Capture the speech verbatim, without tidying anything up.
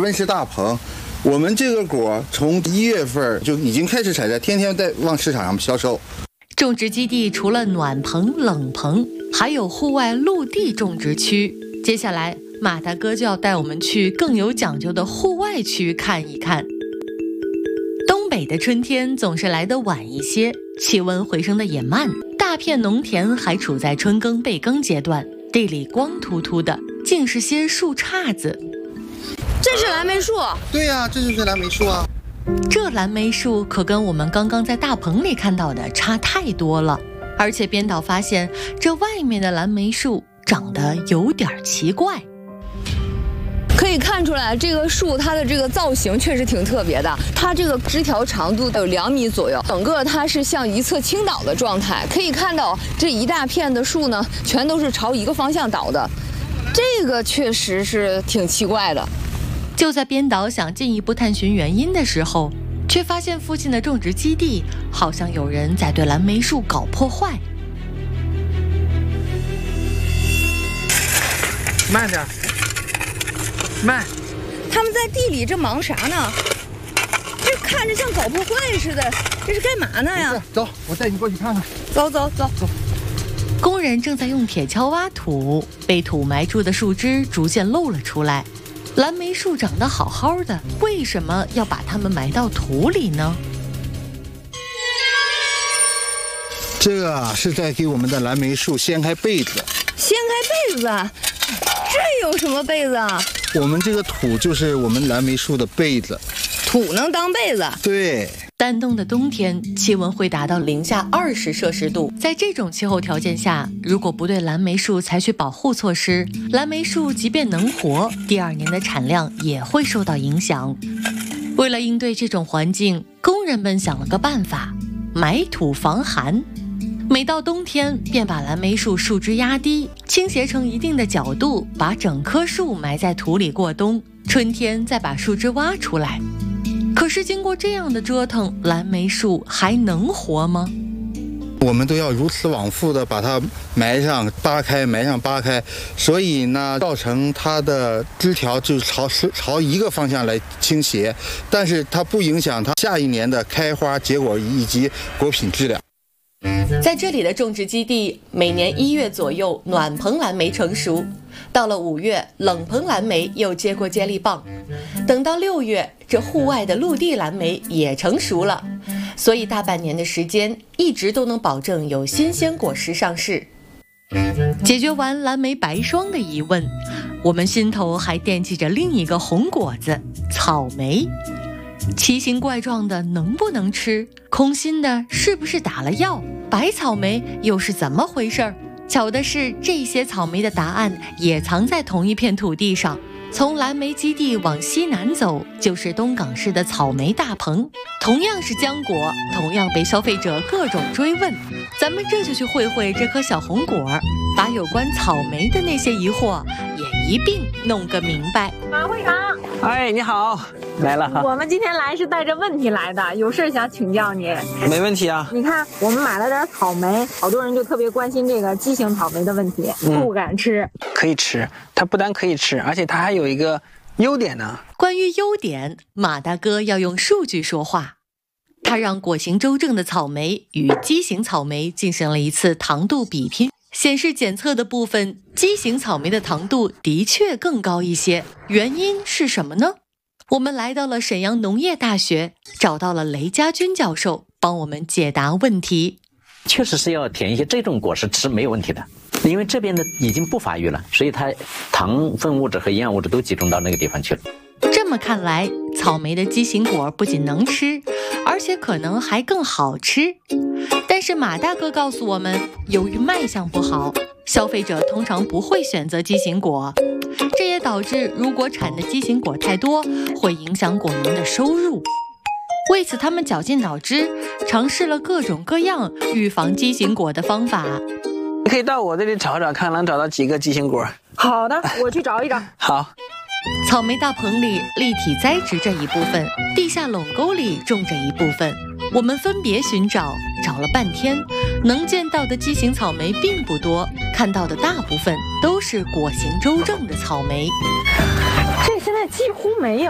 温室大棚。我们这个果从一月份就已经开始采摘，天天在往市场上销售。 种植基地除了暖棚、冷棚，还有户外陆地种植区。接下来，马大哥就要带我们去更有讲究的户外区看一看。东北的春天总是来得晚一些，气温回升的也慢，大片农田还处在春耕备耕阶段，地里光秃秃的，尽是些树杈子。 这是蓝莓树？ 对呀、啊，这就是蓝莓树啊。 这蓝莓树可跟我们刚刚在大棚里看到的差太多了，而且编导发现这外面的蓝莓树长得有点奇怪。 可以看出来，这个树它的这个造型确实挺特别的。它这个枝条长度有两米左右，整个它是向一侧倾倒的状态。可以看到这一大片的树呢，全都是朝一个方向倒的，这个确实是挺奇怪的。 就在编导想进一步探寻原因的时候，却发现附近的种植基地好像有人在对蓝莓树搞破坏。 慢点，慢！ 他们在地里这忙啥呢？这看着像搞破坏似的，这是干嘛呢呀？ 走，我带你过去看看。 走走走走。 工人正在用铁锹挖土，被土埋住的树枝逐渐露了出来。蓝莓树长得好好的，为什么要把它们埋到土里呢？ 这个啊是在给我们的蓝莓树掀开被子。 掀开被子？这有什么被子啊？ 我们这个土就是我们蓝莓树的被子。 土能当被子？ 对。 丹东的冬天气温会达到零下二十摄氏度，在这种气候条件下，如果不对蓝莓树采取保护措施，蓝莓树即便能活，第二年的产量也会受到影响。为了应对这种环境，工人们想了个办法，埋土防寒。每到冬天，便把蓝莓树树枝压低，倾斜成一定的角度，把整棵树埋在土里过冬，春天再把树枝挖出来。可是经过这样的折腾，蓝莓树还能活吗？ 我们都要如此往复的把它埋上扒开，埋上扒开，所以呢，造成它的枝条就朝朝一个方向来倾斜，但是它不影响它下一年的开花、结果以及果品质量。 在这里的种植基地，每年一月左右暖棚蓝莓成熟，到了五月冷棚蓝莓又接过接力棒，等到六月这户外的陆地蓝莓也成熟了，所以大半年的时间一直都能保证有新鲜果实上市。解决完蓝莓白霜的疑问，我们心头还惦记着另一个红果子草莓。奇形怪状的能不能吃？空心的是不是打了药？白草莓又是怎么回事？巧的是，这些草莓的答案也藏在同一片土地上。从蓝莓基地往西南走，就是东港市的草莓大棚，同样是浆果，同样被消费者各种追问。咱们这就去会会这颗小红果，把有关草莓的那些疑惑也一并弄个明白。 马会长， 哎，你好，来了哈。 我们今天来是带着问题来的，有事想请教你。 没问题啊。 你看，我们买了点草莓，好多人就特别关心这个畸形草莓的问题，嗯、不敢吃。 可以吃，它不但可以吃，而且它还有一个优点呢。 关于优点，马大哥要用数据说话。他让果形周正的草莓与畸形草莓进行了一次糖度比拼，显示检测的部分，畸形草莓的糖度的确更高一些。原因是什么呢？我们来到了沈阳农业大学，找到了雷家军教授，帮我们解答问题。 确实是要填一些这种果实吃没有问题的，因为这边的已经不发育了，所以它糖分物质和营养物质都集中到那个地方去了。 这么看来，草莓的畸形果不仅能吃，而且可能还更好吃。但是马大哥告诉我们，由于卖相不好，消费者通常不会选择畸形果，这也导致如果产的畸形果太多，会影响果农的收入。为此，他们绞尽脑汁，尝试了各种各样预防畸形果的方法。 你可以到我这里找找看，能找到几个畸形果。 好的，我去找一找。 好。 草莓大棚里立体栽植着一部分，地下垄沟里种着一部分。我们分别寻找，找了半天，能见到的畸形草莓并不多，看到的大部分都是果形周正的草莓。 这现在几乎没有，